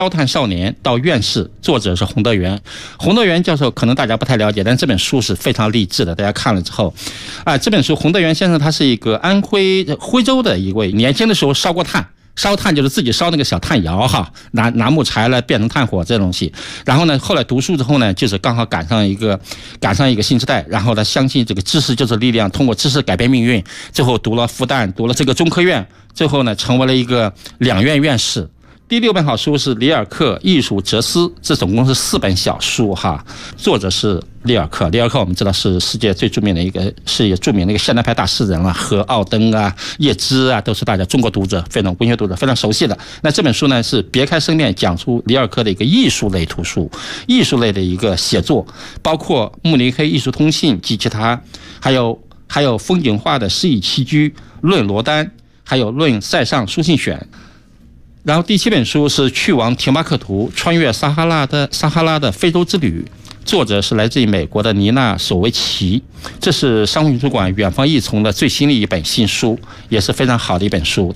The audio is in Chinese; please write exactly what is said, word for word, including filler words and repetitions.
烧炭少年到院士，作者是洪德元。洪德元教授可能大家不太了解，但这本书是非常励志的。大家看了之后，啊，这本书洪德元先生他是一个安徽徽州的一位，年轻的时候烧过炭。烧炭就是自己烧那个小炭窑哈，拿拿木柴来变成炭火这东西。然后呢，后来读书之后呢，就是刚好赶上一个赶上一个新时代，然后呢，相信这个知识就是力量，通过知识改变命运。最后读了复旦，读了这个中科院，最后呢，成为了一个两院院士。第六本好书是里尔克《艺术哲思》，这总共是四本小书哈。作者是里尔克，里尔克我们知道是世界最著名的一个，是也著名的一个现代派大诗人了，和奥登啊、叶芝啊，都是大家中国读者非常文学读者非常熟悉的。那这本书呢是别开生面，讲出里尔克的一个艺术类图书，艺术类的一个写作，包括慕尼黑艺术通信及其他，还有还有风景画的诗意栖居、论罗丹，还有论塞尚书信选。然后第七本书是去往廷巴克图，穿越撒哈拉的撒哈拉的非洲之旅，作者是来自于美国的尼娜索维奇，这是商务印书馆远方译丛的最新的一本新书，也是非常好的一本书。